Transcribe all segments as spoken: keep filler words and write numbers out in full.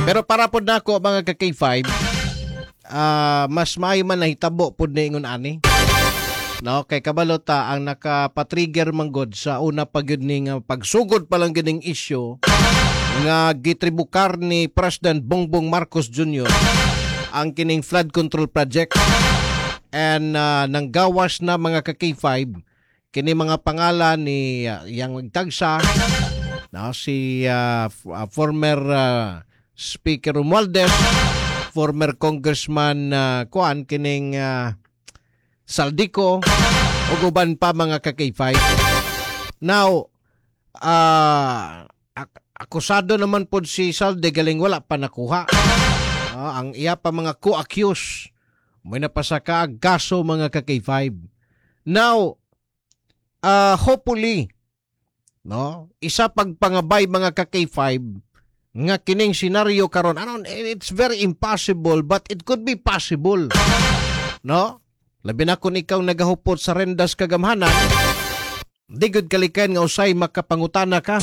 Pero para po na ako mga ka-K five, uh, mas maayo man nahitabo po na ingon ani. No, kay kabalota ang nakapatrigger manggod sa una pa gyud ning uh, pagsugod pa lang gining issue nga gitribukar ni President Bongbong Marcos Junior ang kining flood control project and uh, nanggawas na mga ka-K five kini mga pangalan ni uh, yang magtagsa no, si uh, f- uh, former uh, Speaker Romualdez, former Congressman uh, Kuan kining uh, Saldico ug uban pa mga ka-K five. Now, uh, ak- akusado naman po si Salde galing wala pa nakuha. Uh, ang iya pa mga co-accused may napasaka gaso mga ka-K five. Now, uh, hopefully, no, isa pagpangabay mga ka-K five nga kining senaryo karon, ano, it's very impossible but it could be possible. No? Labi na kung ikaw nagahupot sa rendas kagamhanan, di gud kalikan nga usay makapangutana ka.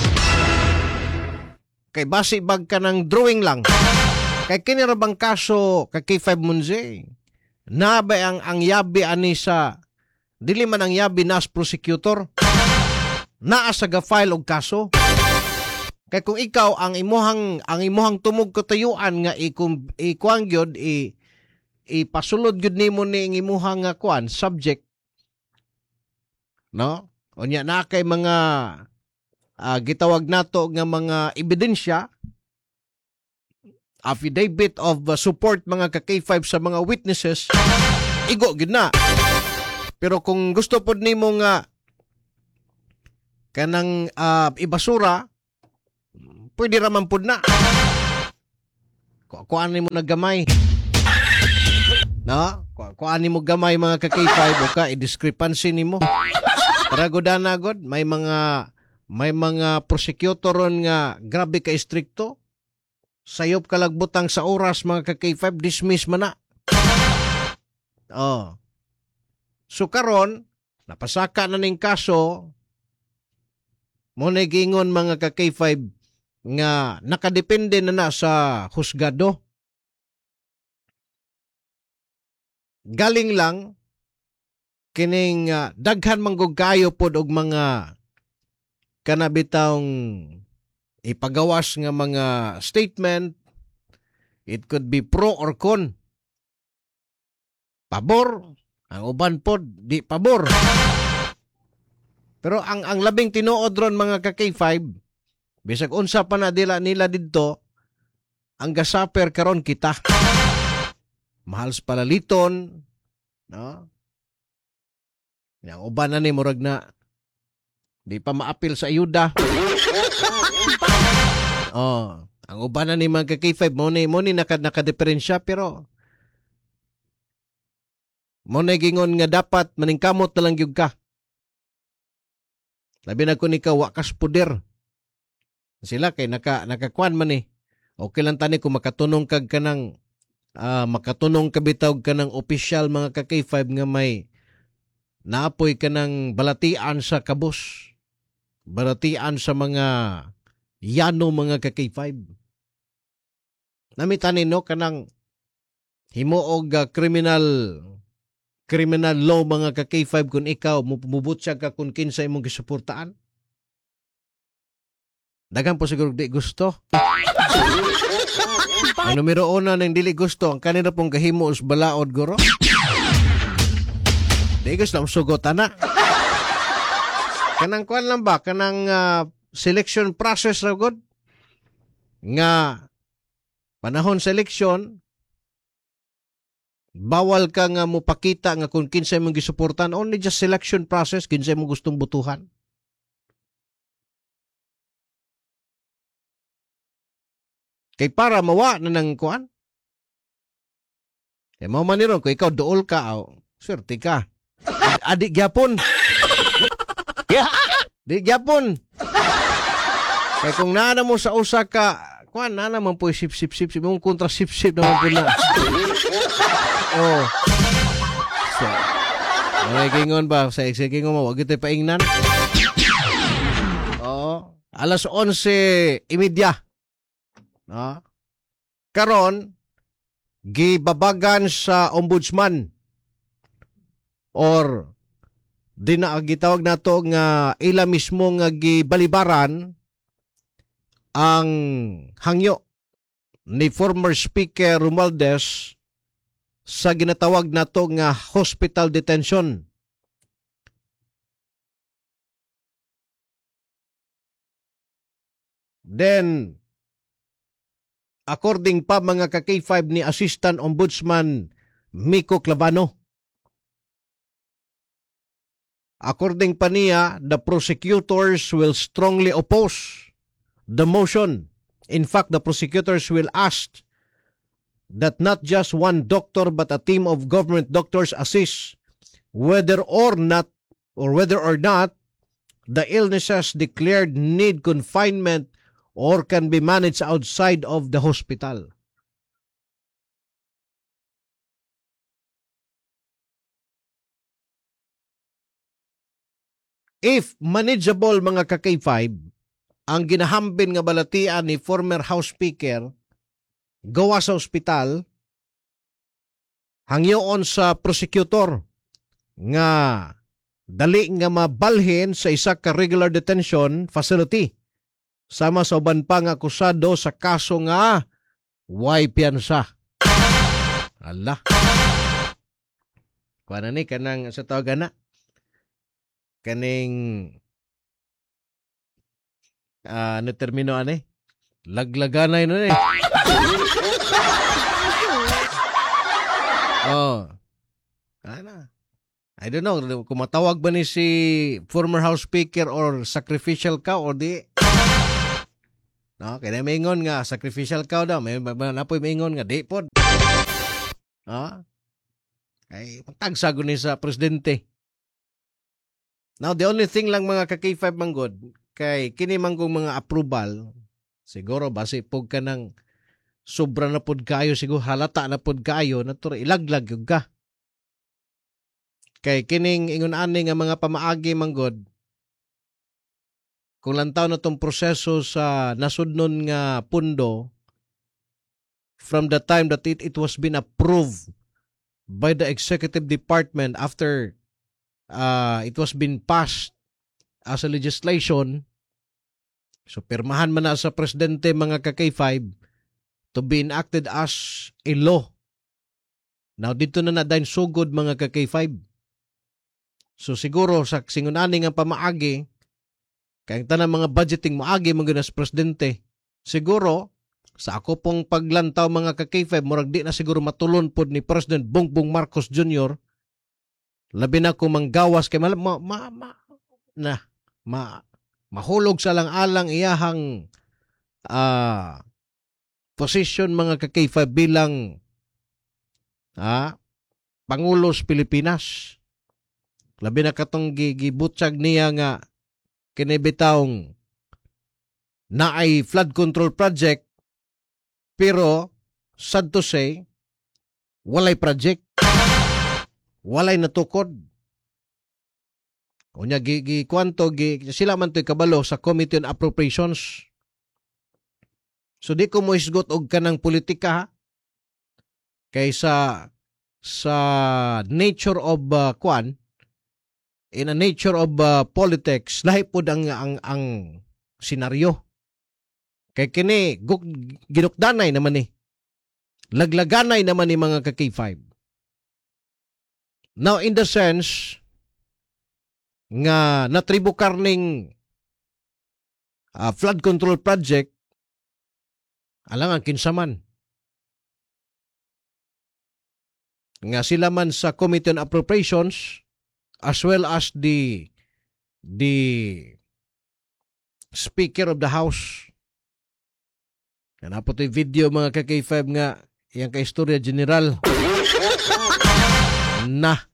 Kay basi bag ka ng drawing lang. Kay kini ra bang kaso kay K five Munze? Na ba ang ang yabi ani sa dili man ang yabi nas prosecutor? Naa sa ga-file og kaso. Kay kung ikaw ang imuhang ang imuhang tumog katayuan nga ikum ikuang gyud i ipasulod gyud nimo ni ang imuhang nga kuan subject, no? Unya na kay mga uh, gitawag nato nga mga ebidensya, affidavit of uh, support mga ka-K five sa mga witnesses, igo gyud na. Pero kung gusto pod nimo nga kanang uh, ibasura, pwede raman pod na. Kuan nimo nagamay. No? Kuan nimo gamay mga ka-K five o ka i-discrepancy nimo. Para godana god may mga may mga prosecutor ron nga grabe ka istrikto. Sayop kalagbutang sa oras mga ka-K five, dismiss man na. Oh. So karon napasaka na ning kaso mo na gingon mga ka-K five nga nakadepende na na sa husgado. Galing lang kining uh, daghan manggog kayo pod og mga kanabitawng ipagawas nga mga statement. It could be pro or con. Pabor, ang uban pod di pabor. Pero ang ang labing tinuod ron mga ka-K five, bisag unsa pa na dila nila didto, ang gasaper karon kita. Mahal sa palaliton, no? Yang uban na ni murag na di pa maapil sa ayuda. Oh, ang uban na ni mga ka-K five mo ni mo ni naka naka-diferensya pero mo na gingon nga dapat maningkamot na lang gyud ka. Labi na kun ikaw wakas puder. Sila kay naka nakakuan man ni. Okay lang tani kung makatunong kag kanang Uh, makatunong kabitaw ka ng opisyal mga ka-K five nga may naapoy ka ng balatian sa kabus, balatian sa mga yano mga ka-K five. Namitanin no kanang himuog uh, criminal criminal law mga ka-K five kung ikaw mubutsa ka kung kinsa imong gisuportaan. Dagan po siguro di gusto. Ang numero una ng dili gusto, ang kanina pong gahimo us balaod guro. Di gusto ang sugot na. Kanang kuan lang ba? Kanang uh, selection process na god? Nga panahon selection, bawal ka nga mo pakita nga kung kinsa mong gisuportan. Only just selection process, kinsa mong gustong butuhan. Kay para mawa na ng kuan. Kay mao man niron kung ikaw duol ka, oh, swerte ka. Adik gyapon. Di gyapon. Kay kung naana mo sa usa ka, kuan na naman po sip sip sip sip mong kontra sip sip naman po na. Oh. So, ay gingon ba sa gingon mo wag ito paingnan. Oh, alas onse imidya. No? karon gibabagan sa ombudsman or di na gitawag nato nga ila mismo nga gibalibaran ang hangyo ni former Speaker Romualdez sa ginatawag nato nga hospital detention. Then, according pa mga ka-K five ni Assistant Ombudsman Miko Clavano, according pa niya, the prosecutors will strongly oppose the motion. In fact, the prosecutors will ask that not just one doctor but a team of government doctors assist whether or not or whether or not the illnesses declared need confinement or can be managed outside of the hospital. If manageable mga ka-K five, ang ginahambin nga balatian ni former House Speaker gawa sa ospital, hangyoon sa prosecutor nga dali nga mabalhin sa isa ka regular detention facility sama sa uban pa nga akusado sa kaso nga way piyansa. Allah. Kuha na ni kanang sa tawagan na kaning uh, ano termino ane? Laglaganay na eh. Oh. Ano? I don't know kung matawag ba ni si former House Speaker or sacrificial cow or di. No, kaya may ingon nga sacrificial cow daw. May napoy may ingon nga di pod. Ha? Ay tagsago ni sa presidente. Now the only thing lang mga ka-K five manggod kay kini manggong mga approval siguro base pog ka ng sobra na pod kayo siguro halata na pod kayo naturo ilaglag yung ka. Kay kining ingon ani nga mga pamaagi manggod kung lantaw na tong proseso sa nasudnon nga pundo from the time that it, it was been approved by the executive department after uh, it was been passed as a legislation, so pirmahan man na sa presidente mga ka-K five to be enacted as a law. Now dito na na dahin sugod mga ka-K five. So siguro sa singunani nga pamaagi kaya tanang mga budgeting maagi mga sa presidente, siguro sa ako pong paglantaw mga ka-K five murag di na siguro matulon pod ni President Bongbong Marcos Junior labi na kung manggawas kay ma, ma, ma, ma na ma, mahulog sa lang-alang iyahang uh, position mga ka-K five bilang ah, Pangulos Pilipinas. Labi na katong gibutsag niya nga kinibitawng na ay flood control project pero sad to say walay project, walay natukod. Unya gi, gi kwanto gi sila man to'y kabalo sa Committee on Appropriations. So di ko mo isgot og kanang politika ha? Kaysa sa nature of uh, kwan in a nature of uh, politics lahi pod ang ang ang senaryo. Kay kini ginukdanay naman ni. Laglaganay naman ni mga ka-K five. Now in the sense nga natribo karning uh, flood control project alang ang kinsaman nga sila man sa Committee on Appropriations as well as the the Speaker of the House. Yan po ito'y video mga ka-K five nga yung ka-istorya general na.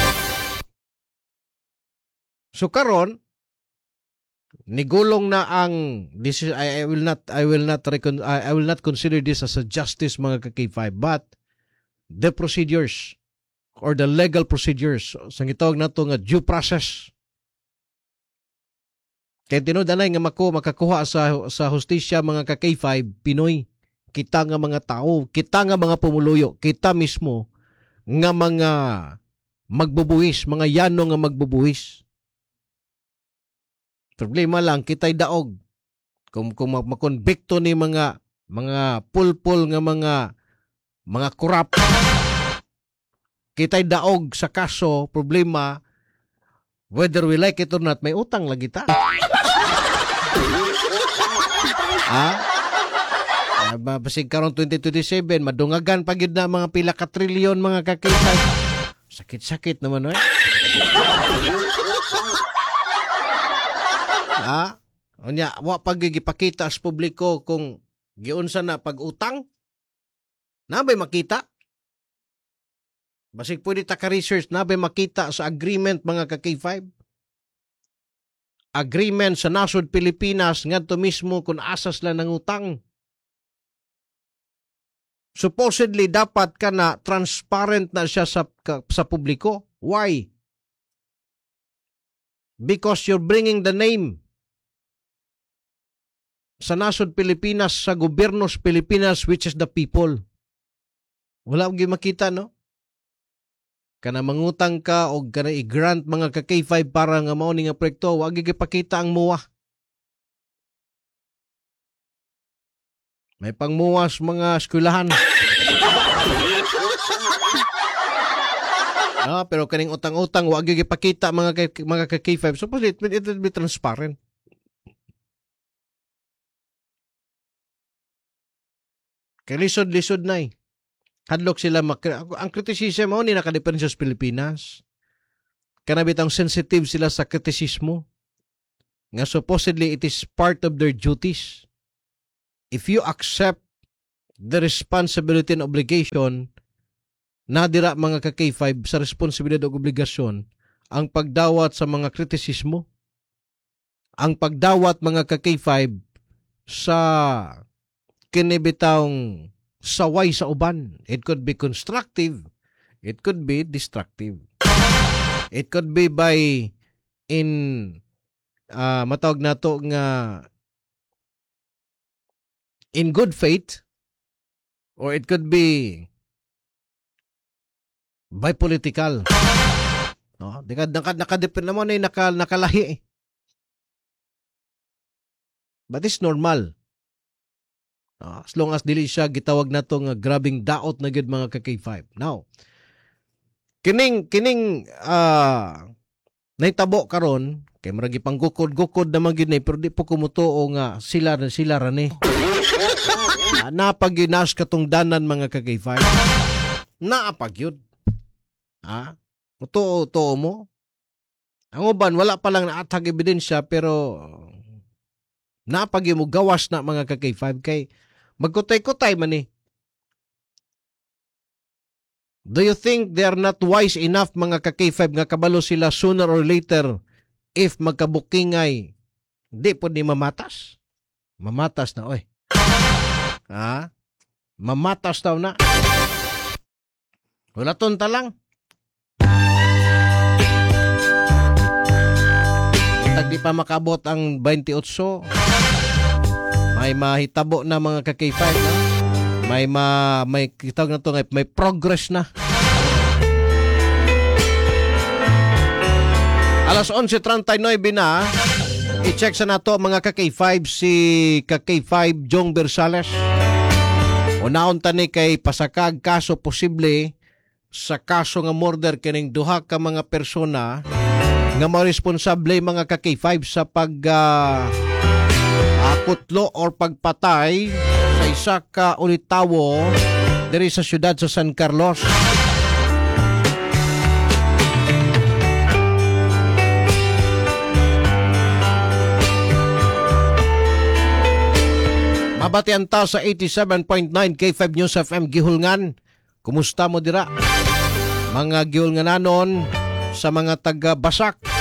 So karon nigulong na ang this is, I, I will not I will not recon, I, I will not consider this as a justice mga ka-K five but the procedures or the legal procedures sa gitawag nato nga due process. Kaya tinudanay nga mako makakuha sa sa hustisya mga ka-K five Pinoy kita nga mga tao, kita nga mga pumuluyo, kita mismo nga mga magbubuhis, mga yano nga magbubuhis. Problema lang, kita'y daog. Kung, kung makonbikto ni mga mga pulpul nga mga mga kurap, kita'y daog sa kaso, problema, whether we like it or not, may utang lagi ta. Ha? Basig karon twenty twenty-seven, madungagan pag yun na mga pila ka trilyon mga kakita. Sakit-sakit naman, eh. Ha? Onya, wa pagigipakita sa publiko kung giunsa na pag-utang? Nabay makita? Basig pwede ta ka-research, nabay makita sa agreement mga ka-K five? Agreement sa nasod Pilipinas ngadto mismo kung asas lang ng utang. Supposedly dapat ka na transparent na siya sa ka, sa publiko. Why? Because you're bringing the name sa nasod Pilipinas, sa gobyernos Pilipinas, which is the people. Wala akong makita, no? Kana mangutang ka o kana i-grant mga ka-K five para nga mao ni nga proyekto, wag gipakita ang muwa. May pangmuwas mga eskwelahan. No, pero kaning utang-utang wag gipakita mga mga ka-K five. So it, it will be transparent. Kay lisod-lisod na eh. Hadlok sila, mak- ang criticism mo ni nakadepensa sa Pilipinas. Kanabitang sensitive sila sa kritisismo. Nga supposedly it is part of their duties. If you accept the responsibility and obligation, nadira mga ka-K five sa responsibilidad o obligasyon, ang pagdawat sa mga kritisismo, ang pagdawat mga ka-K five sa kinibitang saway sa uban. It could be constructive. It could be destructive. It could be by in uh, matawag na to nga in good faith, or it could be by political. No, dekad nakad nakadepend naman ay naka, nakalahi. Eh. But it's normal. Uh, as long as dili siya gitawag na to nga grabing daot na gid mga ka-K five. Now, kining kining uh, naitabo karon kay maragi pang gukod-gukod naman gid nay pero di po kumutuo nga sila na sila ra ni. Uh, napaginas katong danan mga ka-K five. Naapagyud. Ha? Mutuo-tuo mo. Ang uban wala pa lang naatag ebidensya pero napagi mo gawas na mga ka-K five kay magkutay-kutay man eh. Do you think they are not wise enough mga ka-K five nga kabalo sila sooner or later if magkabukingay di po ni mamatas? Mamatas na oy. Ha? Mamatas daw na. Wala tonta lang. Tag di pa makabot ang twenty-eight. May mahitabo na mga ka-K five na. May ma may kitawag na to may progress na. Alas eleven thirty-nine na. I-check sa nato mga ka-K five si ka-K five Jong Bersales. Unaon tani kay pasakag kaso posible sa kaso nga murder kining duha ka mga persona nga mao responsable mga ka-K five sa pag uh, akutlo or pagpatay sa isa ka ulitawo diri sa syudad sa San Carlos. Mabatian ta sa eighty-seven point nine K five News F M Gihulngan. Kumusta mo dira? Mga gihulngananon sa mga taga Basak.